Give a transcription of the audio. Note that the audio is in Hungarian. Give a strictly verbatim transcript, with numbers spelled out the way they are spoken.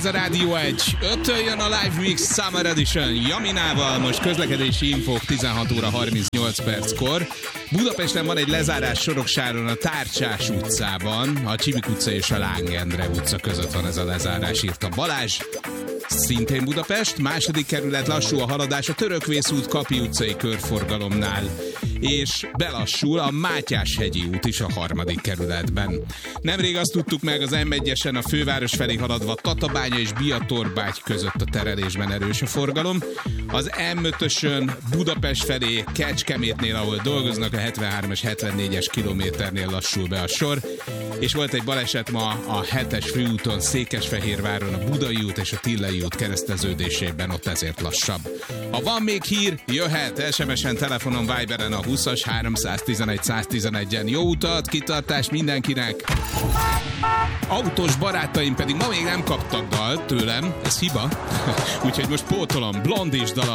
a Rádió egy. Öttől jön a Live Mix Summer Edition Jaminával. Most közlekedési infók tizenhat óra harmincnyolc perckor. Budapesten van egy lezárás Soroksáron a Tárcsás utcában. A Csivik utca és a Láng Endre utca között van ez a lezárás, írta Balázs. Szintén Budapest, második kerület, lassú a haladás a Törökvész út Kapi utcai körforgalomnál, és belassul a Mátyás-hegyi út is a harmadik kerületben. Nemrég azt tudtuk meg, az em egyesen a főváros felé haladva Tatabánya és Biatorbágy között a terelésben erős a forgalom. Az em ötösön Budapest felé Kecskemétnél, ahol dolgoznak, a hetvenhármas hetvennégyes kilométernél lassul be a sor, és volt egy baleset ma a hetes főúton Székesfehérváron a Budai út és a Tillei út kereszteződésében, ott ezért lassabb. Ha van még hír, jöhet es em es-en, telefonon, Viberen a húszas háromszáztizenegy száztizenegyen. Jó utat, kitartást mindenkinek! Autós barátaim pedig ma még nem kaptak dalt tőlem, ez hiba, úgyhogy most pótolom. Blondis dala